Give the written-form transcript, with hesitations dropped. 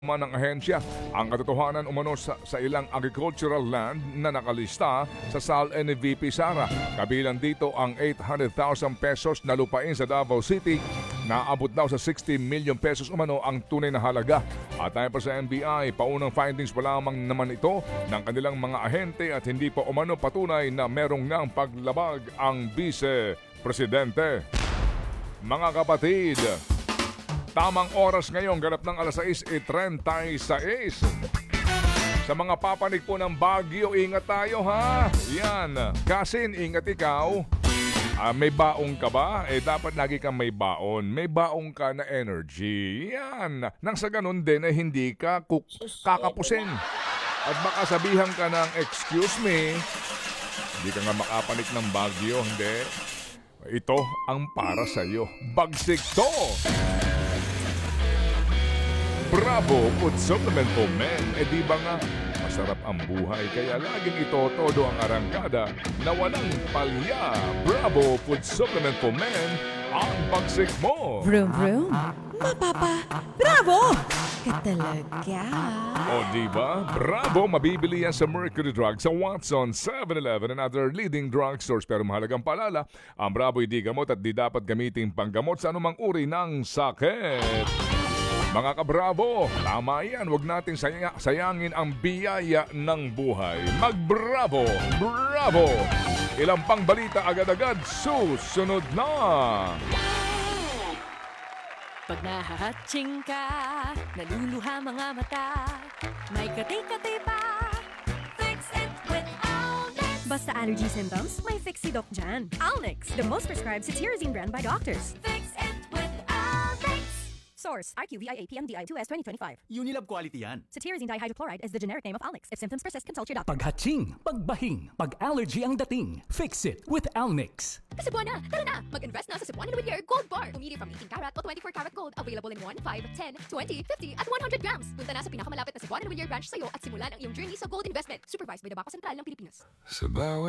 ng ahensya ang katotohanan umano sa ilang agricultural land na nakalista sa SAL ni VP Sara. Kabilang dito ang 800,000 pesos na lupain sa Davao City na abot daw sa 60 million pesos umano ang tunay na halaga. At tayo pa sa NBI, paunang findings pa lamang naman ito ng kanilang mga ahente at hindi pa umano patunay na merong ngang paglabag ang vice-presidente. Mga kapatid, tamang oras ngayon, ganap ng alas 6:36. Sa mga papanig po ng Baguio, ingat tayo ha. Yan. Kasin, ingat ikaw. May baong ka ba? Dapat lagi kang may baon. May baong ka na energy. Yan. Nang sa ganun din ay hindi ka kakapusin. At baka sabihan ka ng, excuse me, hindi ka nga makapanik ng Baguio, hindi. Ito ang para sa'yo. Bagsik to! Bravo Food Supplement for Men. Di ba nga, masarap ang buhay kaya laging ito todo ang arangkada na walang palya. Bravo Food Supplement for Men, ang bagsik mo. Vroom vroom, mapapa, bravo! Ka talaga. Di ba? Bravo, mabibili yan sa Mercury Drug, sa Watson, 7-Eleven and other leading drugstores. Pero mahalagang paalala, ang Bravo hindi gamot at di dapat gamitin panggamot sa anumang uri ng sakit. Mga kabravo, tama yan. Huwag natin sayangin ang biyaya ng buhay. Magbravo! Bravo! Ilang pang balita agad-agad, susunod na! Pag nahahatsing ka, naluluha mga mata, may kati-kati pa, fix it with Alnex. Basta allergy symptoms, may fix si Doc Jan. Alnex, the most prescribed cetirizine brand by doctors. Fix it with Alnex. Source, IQVIA-PMDI-2S 2025. Unilab quality yan. Cetirizine dihydrochloride is the generic name of Alnex. If symptoms persist, consult your doctor. Paghatching, pagbahing, pag-allergy ang dating. Fix it with Alnex. Cebuana, tara na! Mag-invest na sa Cebuana Whittier Gold Bar. Pumili from 18 karat o 24 karat gold. Available in 1, 5, 10, 20, 50 at 100 grams. Punta na sa pinakamalapit na Cebuana Whittier branch sa'yo at simulan ang iyong journey sa gold investment. Supervised by the Bangko Sentral ng Pilipinas. Sa bawat